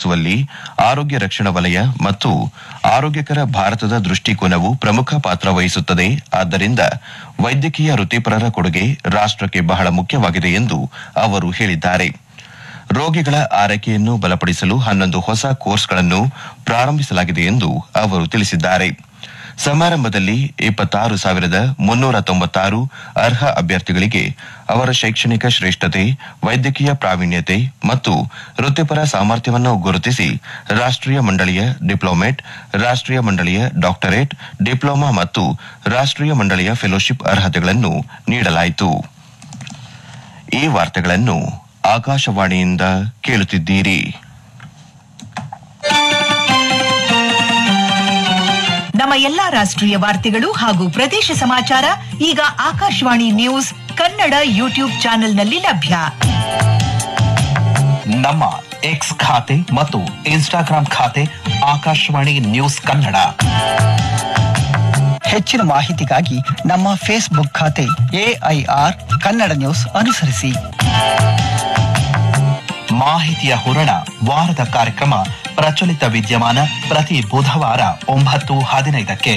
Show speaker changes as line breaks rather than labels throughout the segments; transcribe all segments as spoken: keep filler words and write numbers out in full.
ಬಲಪಡಿಸುವಲ್ಲಿ ಆರೋಗ್ಯ ರಕ್ಷಣಾ ವಲಯ ಮತ್ತು ಆರೋಗ್ಯಕರ ಭಾರತದ ದೃಷ್ಟಿಕೋನವು ಪ್ರಮುಖ ಪಾತ್ರ ವಹಿಸುತ್ತದೆ. ಆದ್ದರಿಂದ ವೈದ್ಯಕೀಯ ವೃತ್ತಿಪರರ ಕೊಡುಗೆ ರಾಷ್ಟಕ್ಕೆ ಬಹಳ ಮುಖ್ಯವಾಗಿದೆ ಎಂದು ಅವರು ಹೇಳಿದ್ದಾರೆ. ರೋಗಿಗಳ ಆರೈಕೆಯನ್ನು ಬಲಪಡಿಸಲು ಹನ್ನೊಂದು ಹೊಸ ಕೋರ್ಸ್ಗಳನ್ನು ಪ್ರಾರಂಭಿಸಲಾಗಿದೆ ಎಂದು ಅವರು ತಿಳಿಸಿದ್ದಾರೆ. ಸಮಾರಂಭದಲ್ಲಿ ಇಪ್ಪತ್ತಾರು ಸಾವಿರದ ಮುನ್ನೂರ ತೊಂಬತ್ತಾರು ಅರ್ಹ ಅಭ್ಯರ್ಥಿಗಳಿಗೆ ಅವರ ಶೈಕ್ಷಣಿಕ ಶ್ರೇಷ್ಠತೆ, ವೈದ್ಯಕೀಯ ಪ್ರಾವೀಣ್ಯತೆ ಮತ್ತು ವೃತ್ತಿಪರ ಸಾಮರ್ಥ್ಯವನ್ನು ಗುರುತಿಸಿ ರಾಷ್ಟೀಯ ಮಂಡಳಿಯ ಡಿಪ್ಲೊಮೇಟ್, ರಾಷ್ಟೀಯ ಮಂಡಳಿಯ ಡಾಕ್ಟರೇಟ್, ಡಿಪ್ಲೊಮಾ ಮತ್ತು ರಾಷ್ಟೀಯ ಮಂಡಳಿಯ ಫೆಲೋಶಿಪ್ ಅರ್ಹತೆಗಳನ್ನು ನೀಡಲಾಯಿತು. ಈ ವಾರ್ತೆಗಳನ್ನು ಆಕಾಶವಾಣಿಯಿಂದ ಕೇಳುತ್ತಿದ್ದೀರಿ.
ನಮ್ಮ ಎಲ್ಲಾ ರಾಷ್ಟ್ರೀಯ ವಾರ್ತೆಗಳು ಹಾಗೂ ಪ್ರದೇಶ ಸಮಾಚಾರ ಈಗ ಆಕಾಶವಾಣಿ ನ್ಯೂಸ್ ಕನ್ನಡ ಯೂಟ್ಯೂಬ್ ಚಾನೆಲ್ನಲ್ಲಿ ಲಭ್ಯ.
ನಮ್ಮ ಎಕ್ಸ್ ಖಾತೆ ಮತ್ತು ಇನ್ಸ್ಟಾಗ್ರಾಂ ಖಾತೆ ಆಕಾಶವಾಣಿ ನ್ಯೂಸ್ ಕನ್ನಡ.
ಹೆಚ್ಚಿನ ಮಾಹಿತಿಗಾಗಿ ನಮ್ಮ ಫೇಸ್ಬುಕ್ ಖಾತೆ ಎಐಆರ್ ಕನ್ನಡ ನ್ಯೂಸ್ ಅನುಸರಿಸಿ.
ಮಾಹಿತಿಯ ಹೂರಣ ವಾರದ ಕಾರ್ಯಕ್ರಮ ಪ್ರಚಲಿತ ವಿದ್ಯಮಾನ ಪ್ರತಿ ಬುಧವಾರ ಒಂಬತ್ತು ಹದಿನೈದಕ್ಕೆ.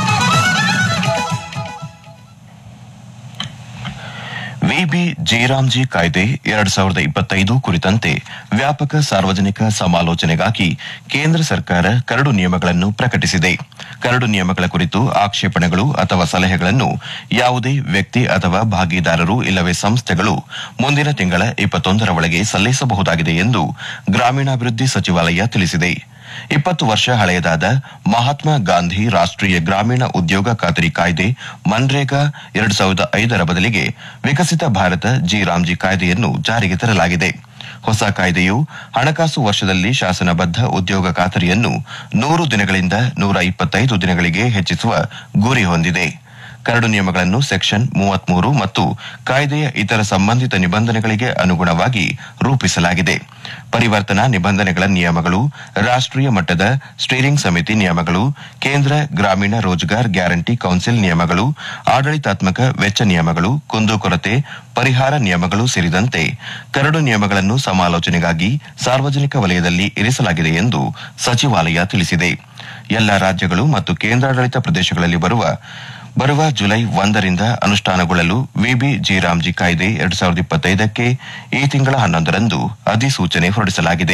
ವಿಬಿ ಜಯರಾಮ್ಜಿ ಕಾಯ್ದೆ ಎರಡ್ ಸಾವಿರದ ಇಪ್ಪತ್ತೈದು ಕುರಿತಂತೆ ವ್ಯಾಪಕ ಸಾರ್ವಜನಿಕ ಸಮಾಲೋಚನೆಗಾಗಿ ಕೇಂದ್ರ ಸರ್ಕಾರ ಕರಡು ನಿಯಮಗಳನ್ನು ಪ್ರಕಟಿಸಿದೆ. ಕರಡು ನಿಯಮಗಳ ಕುರಿತು ಆಕ್ಷೇಪಣೆಗಳು ಅಥವಾ ಸಲಹೆಗಳನ್ನು ಯಾವುದೇ ವ್ಯಕ್ತಿ ಅಥವಾ ಭಾಗಿದಾರರು ಇಲ್ಲವೇ ಸಂಸ್ಥೆಗಳು ಮುಂದಿನ ತಿಂಗಳ ಇಪ್ಪತ್ತೊಂದರ ಒಳಗೆ ಸಲ್ಲಿಸಬಹುದಾಗಿದೆ ಎಂದು ಗ್ರಾಮೀಣಾಭಿವೃದ್ಧಿ ಸಚಿವಾಲಯ ತಿಳಿಸಿದೆ. ಇಪ್ಪತ್ತು ವರ್ಷ ಹಳೆಯದಾದ ಮಹಾತ್ಮ ಗಾಂಧಿ ರಾಷ್ಟೀಯ ಗ್ರಾಮೀಣ ಉದ್ಯೋಗ ಖಾತರಿ ಕಾಯ್ದೆ ಮನ್ರೇಗಾ ಎರಡು ಸಾವಿರದ ಐದರ ಬದಲಿಗೆ ವಿಕಸಿತ ಭಾರತ ಜಿ-ರಾಮ್ಜಿ ಕಾಯ್ದೆಯನ್ನು ಜಾರಿಗೆ ತರಲಾಗಿದೆ. ಹೊಸ ಕಾಯ್ದೆಯು ಹಣಕಾಸು ವರ್ಷದಲ್ಲಿ ಶಾಸನಬದ್ಧ ಉದ್ಯೋಗ ಖಾತರಿಯನ್ನು ನೂರು ದಿನಗಳಿಂದ ನೂರ ಇಪ್ಪತ್ತೈದು ದಿನಗಳಿಗೆ ಹೆಚ್ಚಿಸುವ ಗುರಿ ಹೊಂದಿದೆ. ಕರಡು ನಿಯಮಗಳನ್ನು ಸೆಕ್ಷನ್ ಮೂವತ್ಮೂರು ಮತ್ತು ಕಾಯ್ದೆಯ ಇತರ ಸಂಬಂಧಿತ ನಿಬಂಧನೆಗಳಿಗೆ ಅನುಗುಣವಾಗಿ ರೂಪಿಸಲಾಗಿದೆ. ಪರಿವರ್ತನಾ ನಿಬಂಧನೆಗಳ ನಿಯಮಗಳು, ರಾಷ್ಟೀಯ ಮಟ್ಟದ ಸ್ಟೀರಿಂಗ್ ಸಮಿತಿ ನಿಯಮಗಳು, ಕೇಂದ್ರ ಗ್ರಾಮೀಣ ರೋಜ್ಗಾರ್ ಗ್ಯಾರಂಟಿ ಕೌನ್ಸಿಲ್ ನಿಯಮಗಳು, ಆಡಳಿತಾತ್ಮಕ ವೆಚ್ಚ ನಿಯಮಗಳು, ಕುಂದುಕೊರತೆ ಪರಿಹಾರ ನಿಯಮಗಳು ಸೇರಿದಂತೆ ಕರಡು ನಿಯಮಗಳನ್ನು ಸಮಾಲೋಚನೆಗಾಗಿ ಸಾರ್ವಜನಿಕ ವಲಯದಲ್ಲಿ ಇರಿಸಲಾಗಿದೆ ಎಂದು ಸಚಿವಾಲಯ ತಿಳಿಸಿದೆ. ಎಲ್ಲಾ ರಾಜ್ಯಗಳು ಮತ್ತು ಕೇಂದ್ರಾಡಳಿತ ಪ್ರದೇಶಗಳಲ್ಲಿ ಬರುವ ಬರುವ ಜುಲೈ ಒಂದರಿಂದ ಅನುಷ್ಠಾನಗೊಳ್ಳಲು ವಿಬಿ ಜಿ-ರಾಮ್ಜಿ ಕಾಯ್ದೆ ಎರಡ್ ಸಾವಿರದ ಇಪ್ಪತ್ತೈದಕ್ಕೆ ಈ ತಿಂಗಳ ಹನ್ನೊಂದರಂದು ಅಧಿಸೂಚನೆ ಹೊರಡಿಸಲಾಗಿದೆ.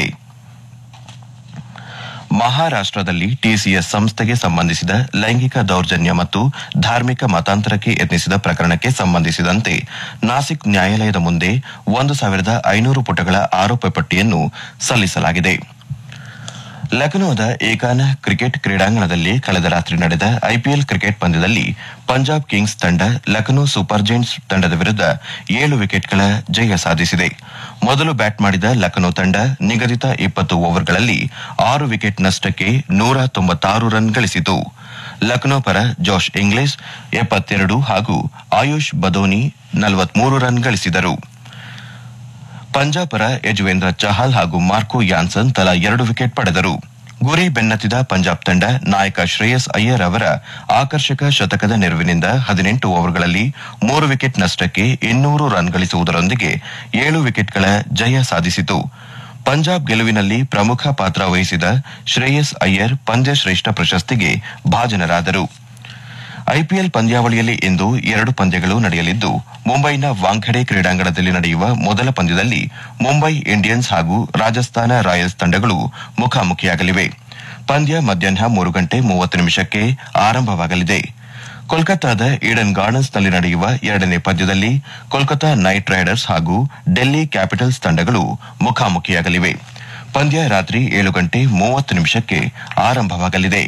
ಮಹಾರಾಷ್ಟದಲ್ಲಿ ಟಿಸಿಎಸ್ ಸಂಸ್ಥೆಗೆ ಸಂಬಂಧಿಸಿದ ಲೈಂಗಿಕ ದೌರ್ಜನ್ಯ ಮತ್ತು ಧಾರ್ಮಿಕ ಮತಾಂತರಕ್ಕೆ ಯತ್ನಿಸಿದ ಪ್ರಕರಣಕ್ಕೆ ಸಂಬಂಧಿಸಿದಂತೆ ನಾಸಿಕ್ ನ್ಯಾಯಾಲಯದ ಮುಂದೆ ಒಂದು ಸಾವಿರದ ಐನೂರು ಪುಟಗಳ ಆರೋಪ ಪಟ್ಟಿಯನ್ನು ಸಲ್ಲಿಸಲಾಗಿದೆ. ಲಖನೌದ ಏಕಾನ ಕ್ರಿಕೆಟ್ ಕ್ರೀಡಾಂಗಣದಲ್ಲಿ ಕಳೆದ ರಾತ್ರಿ ನಡೆದ ಐಪಿಎಲ್ ಕ್ರಿಕೆಟ್ ಪಂದ್ಯದಲ್ಲಿ ಪಂಜಾಬ್ ಕಿಂಗ್ಸ್ ತಂಡ ಲಖನೌ ಸೂಪರ್ ಜೈಂಟ್ಸ್ ತಂಡದ ವಿರುದ್ಧ ಏಳು ವಿಕೆಟ್ಗಳ ಜಯ ಸಾಧಿಸಿದೆ. ಮೊದಲು ಬ್ಯಾಟ್ ಮಾಡಿದ ಲಖನೌ ತಂಡ ನಿಗದಿತ ಇಪ್ಪತ್ತು ಓವರ್ಗಳಲ್ಲಿ ಆರು ವಿಕೆಟ್ ನಷ್ಟಕ್ಕೆ ನೂರ ತೊಂಬತ್ತಾರು ರನ್ ಗಳಿಸಿತು. ಲಖನೌ ಪರ ಜೋಶ್ ಇಂಗ್ಲಿಸ್ ಎಪ್ಪತ್ತೆರಡು ಹಾಗೂ ಆಯುಷ್ ಬದೋನಿ ನಲವತ್ಮೂರು ರನ್ ಗಳಿಸಿದರು. ಪಂಜಾಬ್ ಪರ ಯಜುವೇಂದ್ರ ಚಹಲ್ ಹಾಗೂ ಮಾರ್ಕೋ ಯಾನ್ಸನ್ ತಲಾ ಎರಡು ವಿಕೆಟ್ ಪಡೆದರು. ಗುರಿ ಬೆನ್ನತ್ತಿದ ಪಂಜಾಬ್ ತಂಡ ನಾಯಕ ಶ್ರೇಯಸ್ ಅಯ್ಯರ್ ಅವರ ಆಕರ್ಷಕ ಶತಕದ ನೆರವಿನಿಂದ ಹದಿನೆಂಟು ಓವರ್ಗಳಲ್ಲಿ ಮೂರು ವಿಕೆಟ್ ನಷ್ಟಕ್ಕೆ ಇನ್ನೂರು ರನ್ ಗಳಿಸುವುದರೊಂದಿಗೆ ಏಳು ವಿಕೆಟ್ಗಳ ಜಯ ಸಾಧಿಸಿತು. ಪಂಜಾಬ್ ಗೆಲುವಿನಲ್ಲಿ ಪ್ರಮುಖ ಪಾತ್ರ ವಹಿಸಿದ ಶ್ರೇಯಸ್ ಅಯ್ಯರ್ ಪಂದ್ಯ ಶ್ರೇಷ್ಠ ಪ್ರಶಸ್ತಿಗೆ ಭಾಜನರಾದರು. ಐಪಿಎಲ್ ಪಂದ್ಯಾವಳಿಯಲ್ಲಿ ಇಂದು ಎರಡು ಪಂದ್ಯಗಳು ನಡೆಯಲಿದ್ದು, ಮುಂಬೈನ ವಾಂಖೆಡೆ ಕ್ರೀಡಾಂಗಣದಲ್ಲಿ ನಡೆಯುವ ಮೊದಲ ಪಂದ್ಯದಲ್ಲಿ ಮುಂಬೈ ಇಂಡಿಯನ್ಸ್ ಹಾಗೂ ರಾಜಸ್ಥಾನ ರಾಯಲ್ಸ್ ತಂಡಗಳು ಮುಖಾಮುಖಿಯಾಗಲಿವೆ. ಪಂದ್ಯ ಮಧ್ಯಾಹ್ನ ಮೂರು ಗಂಟೆ ಮೂವತ್ತು ನಿಮಿಷಕ್ಕೆ ಆರಂಭವಾಗಲಿದೆ. ಕೋಲ್ಕತ್ತಾದ ಈಡನ್ ಗಾರ್ಡನ್ಸ್ನಲ್ಲಿ ನಡೆಯುವ ಎರಡನೇ ಪಂದ್ಯದಲ್ಲಿ ಕೋಲ್ಕತಾ ನೈಟ್ ರೈಡರ್ಸ್ ಹಾಗೂ ಡೆಲ್ಲಿ ಕ್ಯಾಪಿಟಲ್ಸ್ ತಂಡಗಳು ಮುಖಾಮುಖಿಯಾಗಲಿವೆ. ಪಂದ್ಯ ರಾತ್ರಿ ಏಳು ಗಂಟೆ ಮೂವತ್ತು ನಿಮಿಷಕ್ಕೆ ಆರಂಭವಾಗಲಿದೆ.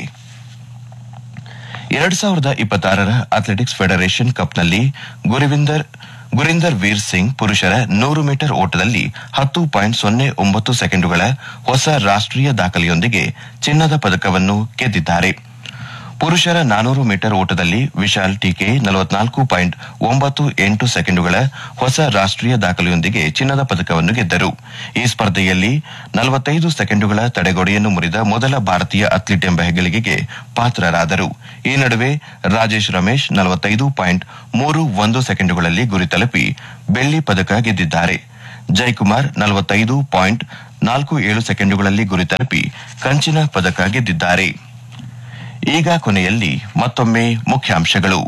ಎರಡ್ ಸಾವಿರದ ಇಪ್ಪತ್ತಾರರ ಅಥ್ಲೆಟಿಕ್ಸ್ ಫೆಡರೇಷನ್ ಕಪ್ನಲ್ಲಿ ಗುರಿವಿಂದರ್ ಗುರಿಂದರ್ ವೀರ್ ಸಿಂಗ್ ಪುರುಷರ ನೂರು ಮೀಟರ್ ಓಟದಲ್ಲಿ ಹತ್ತು ಪಾಯಿಂಟ್ ಸೊನ್ನೆ ಒಂಬತ್ತು ಸೆಕೆಂಡುಗಳ ಹೊಸ ರಾಷ್ಟೀಯ ದಾಖಲೆಯೊಂದಿಗೆ ಚಿನ್ನದ ಪದಕವನ್ನು ಗೆದ್ದಿದ್ದಾರೆ. ಪುರುಷರ ನಾನೂರು ಮೀಟರ್ ಓಟದಲ್ಲಿ ವಿಶಾಲ್ ಟೀಕೆ ನಲವತ್ನಾಲ್ಕು ಪಾಯಿಂಟ್ ಒಂಬತ್ತು ಎಂಟು ಸೆಕೆಂಡುಗಳ ಹೊಸ ರಾಷ್ಟೀಯ ದಾಖಲೆಯೊಂದಿಗೆ ಚಿನ್ನದ ಪದಕವನ್ನು ಗೆದ್ದರು. ಈ ಸ್ಪರ್ಧೆಯಲ್ಲಿ ನಲವತ್ತೈದು ಸೆಕೆಂಡುಗಳ ತಡೆಗೋಡೆಯನ್ನು ಮುರಿದ ಮೊದಲ ಭಾರತೀಯ ಅಥ್ಲೀಟ್ ಎಂಬ ಹೆಗ್ಗಳಿಕೆಗೆ ಪಾತ್ರರಾದರು. ಈ ನಡುವೆ ರಾಜೇಶ್ ರಮೇಶ್ ನಲವತ್ತೈದು ಪಾಯಿಂಟ್ ಮೂರು ಒಂದು ಸೆಕೆಂಡುಗಳಲ್ಲಿ ಗುರಿ ತಲುಪಿ ಬೆಳ್ಳಿ ಪದಕ ಗೆದ್ದಿದ್ದಾರೆ. ಜಯಕುಮಾರ್ ನಲವತ್ತೈದು ಪಾಯಿಂಟ್ ನಾಲ್ಕು ಏಳು ಸೆಕೆಂಡುಗಳಲ್ಲಿ ಗುರಿ ತಲುಪಿ ಕಂಚಿನ ಪದಕ ಗೆದ್ದಿದ್ದಾರೆ. ಈಗ ಕೊನೆಯಲ್ಲಿ ಮತ್ತೊಮ್ಮೆ ಮುಖ್ಯಾಂಶಗಳು.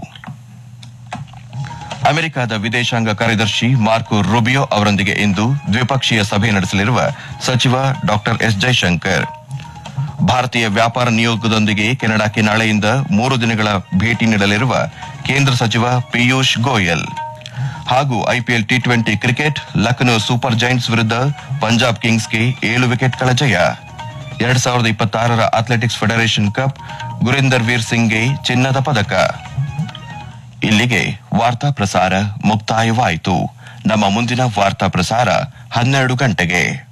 ಅಮೆರಿಕದ ವಿದೇಶಾಂಗ ಕಾರ್ಯದರ್ಶಿ ಮಾರ್ಕೊ ರೂಬಿಯೋ ಅವರೊಂದಿಗೆ ಇಂದು ದ್ವಿಪಕ್ಷೀಯ ಸಭೆ ನಡೆಸಲಿರುವ ಸಚಿವ ಡಾ ಎಸ್ ಜೈಶಂಕರ್. ಭಾರತೀಯ ವ್ಯಾಪಾರ ನಿಯೋಗದೊಂದಿಗೆ ಕೆನಡಾಕ್ಕೆ ನಾಳೆಯಿಂದ ಮೂರು ದಿನಗಳ ಭೇಟಿ ನೀಡಲಿರುವ ಕೇಂದ್ರ ಸಚಿವ ಪಿಯೂಷ್ ಗೋಯಲ್. ಹಾಗೂ IPL T twenty cricket Lucknow super Giants ವಿರುದ್ಧ ಪಂಜಾಬ್ ಕಿಂಗ್ಸ್ಗೆ ಏಳು ವಿಕೆಟ್ಗಳ ಜಯ. ಎರಡ್ ಸಾವಿರದ ಇಪ್ಪತ್ತಾರರ ಅಥ್ಲೆಟಿಕ್ಸ್ ಫೆಡರೇಷನ್ ಕಪ್ ಗುರಿಂದರ್ ವೀರ್ ಸಿಂಗ್ಗೆ ಚಿನ್ನದ ಪದಕ. ಇಲ್ಲಿಗೆ ವಾರ್ತಾ ಪ್ರಸಾರ ಮುಕ್ತಾಯವಾಯಿತು. ನಮ್ಮ ಮುಂದಿನ ವಾರ್ತಾ ಪ್ರಸಾರ ಹನ್ನೆರಡು ಗಂಟೆಗೆ.